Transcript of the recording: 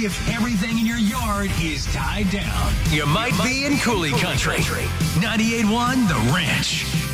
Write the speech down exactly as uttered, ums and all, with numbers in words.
if everything in your yard is tied down. You might be in Coulee Country. ninety-eight point one The Ranch.